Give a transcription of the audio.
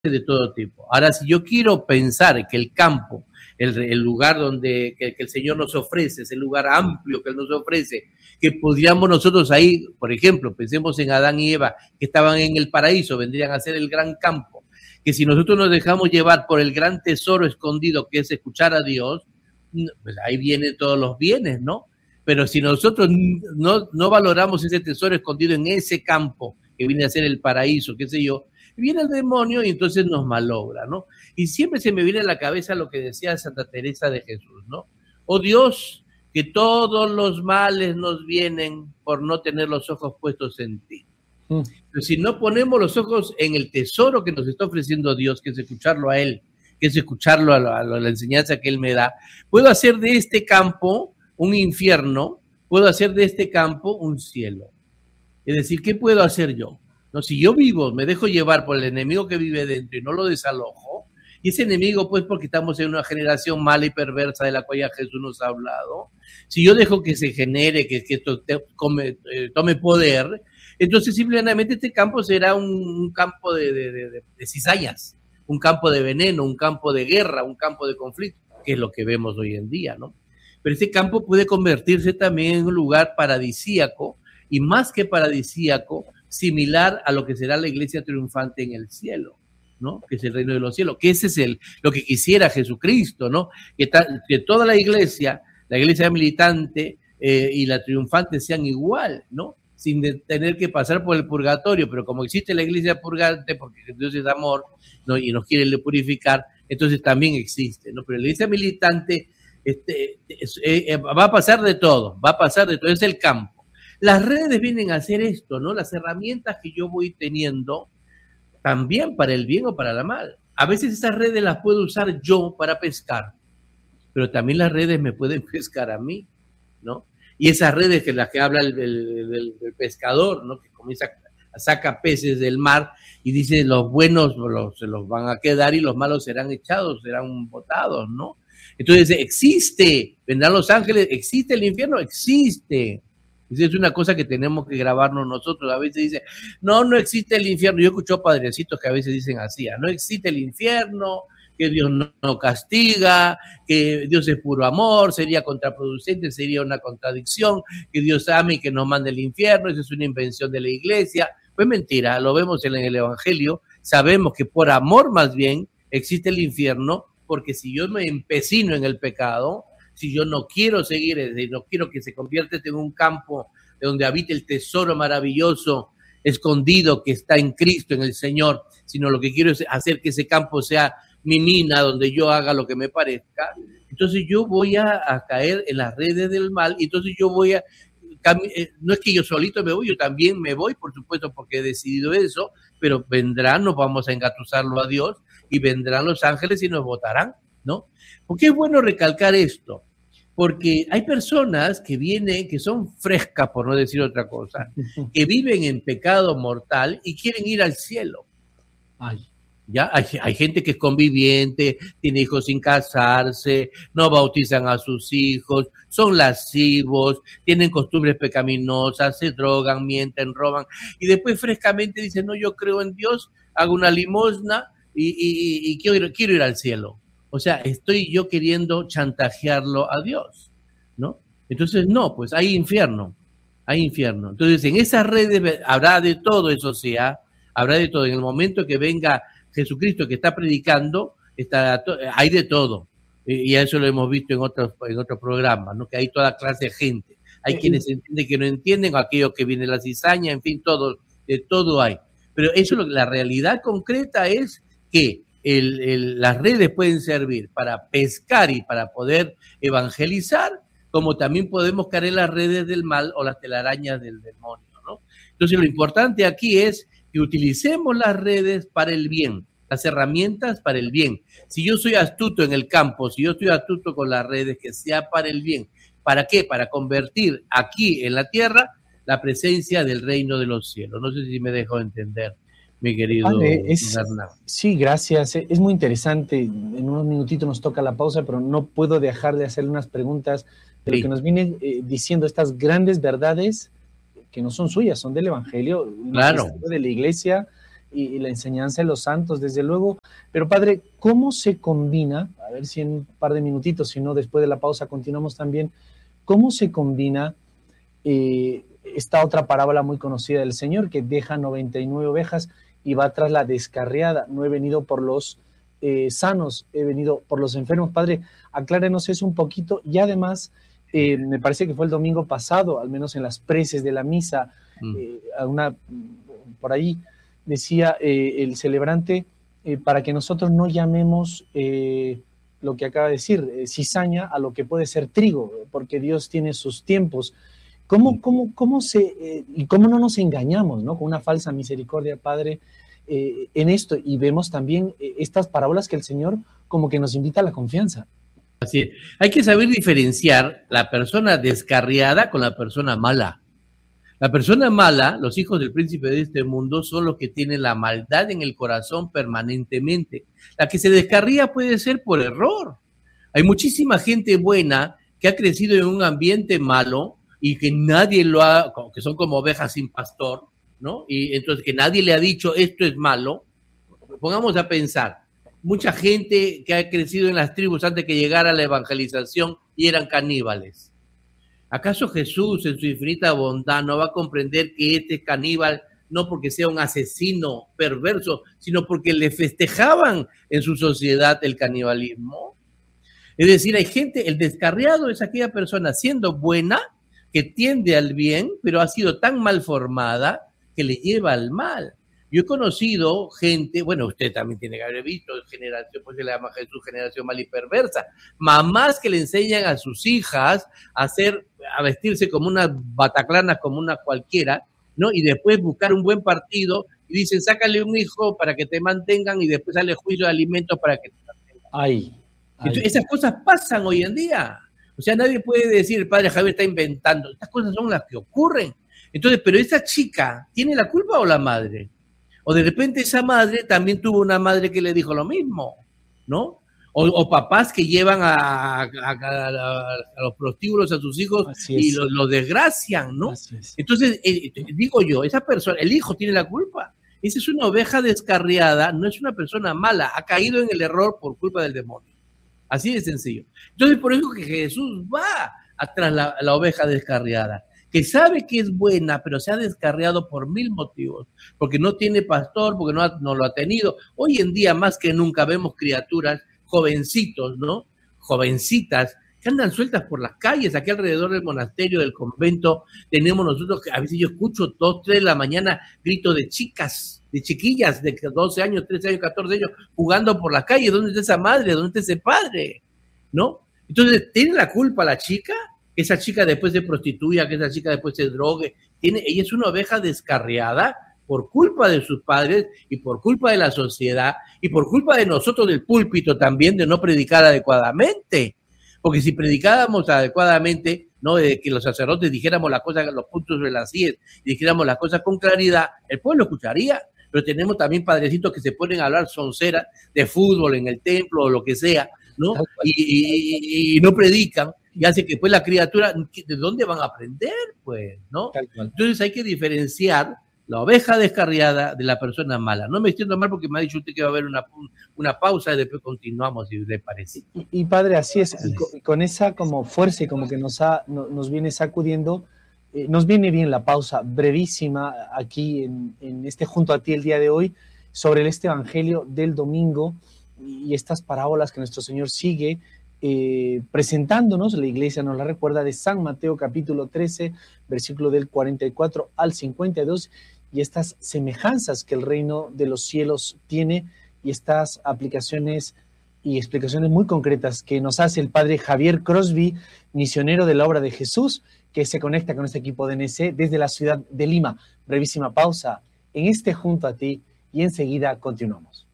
de todo tipo. Ahora, si yo quiero pensar que el campo, el lugar donde que el Señor nos ofrece, ese lugar amplio que Él nos ofrece, que podríamos nosotros ahí, por ejemplo, pensemos en Adán y Eva, que estaban en el paraíso, vendrían a ser el gran campo, que si nosotros nos dejamos llevar por el gran tesoro escondido que es escuchar a Dios, pues ahí vienen todos los bienes, ¿no? Pero si nosotros no valoramos ese tesoro escondido en ese campo, que viene a ser el paraíso, qué sé yo, viene el demonio y entonces nos malogra, ¿no? Y siempre se me viene a la cabeza lo que decía Santa Teresa de Jesús, ¿no? Oh Dios, que todos los males nos vienen por no tener los ojos puestos en ti. Pero si no ponemos los ojos en el tesoro que nos está ofreciendo Dios, que es escucharlo a Él, que es escucharlo a la enseñanza que Él me da, puedo hacer de este campo un infierno, puedo hacer de este campo un cielo. Es decir, ¿qué puedo hacer yo? No, si yo vivo, me dejo llevar por el enemigo que vive dentro y no lo desalojo, y ese enemigo, pues, porque estamos en una generación mala y perversa de la cual ya Jesús nos ha hablado, si yo dejo que se genere, que esto tome poder, entonces simplemente este campo será un campo de cizañas, un campo de veneno, un campo de guerra, un campo de conflicto, que es lo que vemos hoy en día, ¿no? Pero este campo puede convertirse también en un lugar paradisíaco, y más que paradisíaco, similar a lo que será la iglesia triunfante en el cielo, ¿no? Que es el reino de los cielos, que ese es lo que quisiera Jesucristo, ¿no? Que toda la iglesia militante y la triunfante sean igual, ¿no? Sin tener que pasar por el purgatorio, pero como existe la iglesia purgante, porque Dios es amor, ¿no? Y nos quiere purificar, entonces también existe, ¿no? Pero la iglesia militante va a pasar de todo, es el campo. Las redes vienen a hacer esto, ¿no? Las herramientas que yo voy teniendo, también para el bien o para el mal. A veces esas redes las puedo usar yo para pescar, pero también las redes me pueden pescar a mí, ¿no? Y esas redes que las que habla el pescador, ¿no? Que comienza a sacar peces del mar y dice los buenos se los van a quedar y los malos serán echados, serán botados, ¿no? Entonces existe, vendrán los ángeles, existe el infierno, existe. Es una cosa que tenemos que grabarnos nosotros. A veces dice, no existe el infierno. Yo escucho padrecitos que a veces dicen así, no existe el infierno, que Dios no castiga, que Dios es puro amor, sería contraproducente, sería una contradicción, que Dios ame y que nos mande el infierno, eso es una invención de la iglesia. Pues mentira, lo vemos en el Evangelio, sabemos que por amor más bien existe el infierno, porque si yo me empecino en el pecado, si yo no quiero seguir, no quiero que se convierta en un campo donde habite el tesoro maravilloso escondido que está en Cristo, en el Señor, sino lo que quiero es hacer que ese campo sea mi mina, donde yo haga lo que me parezca, entonces yo voy a caer en las redes del mal, y entonces yo voy a, no es que yo solito me voy, yo también me voy, por supuesto, porque he decidido eso, pero vendrán, nos vamos a engatusarlo a Dios, y vendrán los ángeles y nos votarán, ¿no? Porque es bueno recalcar esto, porque hay personas que vienen, que son frescas, por no decir otra cosa, que viven en pecado mortal y quieren ir al cielo. ¿Ya? Hay gente que es conviviente, tiene hijos sin casarse, no bautizan a sus hijos, son lascivos, tienen costumbres pecaminosas, se drogan, mienten, roban, y después frescamente dicen, no, yo creo en Dios, hago una limosna y quiero ir al cielo. O sea, estoy yo queriendo chantajearlo a Dios, ¿no? Entonces, no, pues hay infierno. Entonces, en esas redes habrá de todo, eso sea, habrá de todo. En el momento que venga Jesucristo que está predicando, hay de todo. Y eso lo hemos visto en otros programas, ¿no? Que hay toda clase de gente. Hay quienes entienden que no entienden, aquellos que vienen la cizaña, en fin, de todo hay. Pero eso, la realidad concreta es que las redes pueden servir para pescar y para poder evangelizar, como también podemos caer en las redes del mal o las telarañas del demonio, ¿no? Entonces lo importante aquí es que utilicemos las redes para el bien, las herramientas para el bien. Si yo soy astuto en el campo, si yo estoy astuto con las redes, que sea para el bien. ¿Para qué? Para convertir aquí en la tierra la presencia del reino de los cielos. No sé si me dejo entender, mi querido Bernardo. Sí, gracias. Es muy interesante. En unos minutitos nos toca la pausa, pero no puedo dejar de hacerle unas preguntas de lo que nos vienen diciendo estas grandes verdades que no son suyas, son del Evangelio, claro, de la iglesia, y la enseñanza de los santos, desde luego. Pero padre, ¿cómo se combina? A ver si en un par de minutitos, si no, después de la pausa continuamos también. ¿Cómo se combina esta otra parábola muy conocida del Señor, que deja 99 ovejas y va tras la descarriada? No he venido por los sanos, he venido por los enfermos. Padre, aclárenos eso un poquito. Y además, me parece que fue el domingo pasado, al menos en las preces de la misa, por ahí decía el celebrante, para que nosotros no llamemos lo que acaba de decir, cizaña, a lo que puede ser trigo, porque Dios tiene sus tiempos. ¿Cómo no nos engañamos, ¿no?, con una falsa misericordia, Padre, en esto? Y vemos también estas parábolas que el Señor como que nos invita a la confianza. Así es. Hay que saber diferenciar la persona descarriada con la persona mala. La persona mala, los hijos del príncipe de este mundo, son los que tienen la maldad en el corazón permanentemente. La que se descarría puede ser por error. Hay muchísima gente buena que ha crecido en un ambiente malo y que nadie que son como ovejas sin pastor, ¿no? Y entonces que nadie le ha dicho esto es malo. Pongamos a pensar, mucha gente que ha crecido en las tribus antes que llegara la evangelización y eran caníbales. ¿Acaso Jesús, en su infinita bondad, no va a comprender que este es caníbal no porque sea un asesino perverso, sino porque le festejaban en su sociedad el canibalismo? Es decir, hay gente, el descarriado es aquella persona siendo buena, que tiende al bien, pero ha sido tan mal formada que le lleva al mal. Yo he conocido gente, bueno, usted también tiene que haber visto, generación, pues se le llama Jesús generación mal y perversa, mamás que le enseñan a sus hijas a vestirse como unas bataclanas, como una cualquiera, ¿no? Y después buscar un buen partido y dicen, sácale un hijo para que te mantengan y después sale juicio de alimentos para que te mantengan. Ay. Entonces, esas cosas pasan hoy en día. O sea, nadie puede decir, el padre Javier está inventando. Estas cosas son las que ocurren. Entonces, pero esa chica, ¿tiene la culpa o la madre? O de repente esa madre también tuvo una madre que le dijo lo mismo, ¿no? O papás que llevan a los prostíbulos a sus hijos y los desgracian, ¿no? Entonces, digo yo, esa persona, el hijo tiene la culpa. Esa es una oveja descarriada, no es una persona mala, ha caído en el error por culpa del demonio. Así de sencillo. Entonces, por eso que Jesús va atrás la oveja descarriada, que sabe que es buena, pero se ha descarriado por 1000 motivos, porque no tiene pastor, porque no lo ha tenido. Hoy en día, más que nunca, vemos criaturas, jovencitos, ¿no? Jovencitas, que andan sueltas por las calles. Aquí alrededor del monasterio, del convento, tenemos nosotros, que a veces yo escucho 2, 3 de la mañana, gritos de chicas, de chiquillas de 12 años, 13 años, 14 años, jugando por las calles. ¿Dónde está esa madre? ¿Dónde está ese padre? ¿No? Entonces, ¿tiene la culpa la chica? Que esa chica después se prostituya, que esa chica después se drogue. Ella es una oveja descarriada por culpa de sus padres y por culpa de la sociedad y por culpa de nosotros del púlpito también, de no predicar adecuadamente. Porque si predicáramos adecuadamente, ¿no?, de que los sacerdotes dijéramos las cosas, los puntos de las IES, y dijéramos las cosas con claridad, el pueblo escucharía. Pero tenemos también padrecitos que se ponen a hablar sonceras de fútbol en el templo o lo que sea, ¿no? Y no predican, y hace que pues la criatura, ¿de dónde van a aprender? Pues, ¿no? Entonces hay que diferenciar la oveja descarriada de la persona mala. No me extiendo mal porque me ha dicho usted que va a haber una pausa y después continuamos, si le parece. Y padre, así es, y con esa como fuerza y como que nos viene sacudiendo, nos viene bien la pausa brevísima aquí en este Junto a Ti el día de hoy, sobre este evangelio del domingo y estas parábolas que nuestro Señor sigue presentándonos. La iglesia nos la recuerda, de San Mateo capítulo 13, versículo del 44 al 52, y estas semejanzas que el reino de los cielos tiene, y estas aplicaciones y explicaciones muy concretas que nos hace el padre Javier Crosby, misionero de la obra de Jesús, que se conecta con este equipo de NC desde la ciudad de Lima. Brevísima pausa en este Junto a Ti y enseguida continuamos.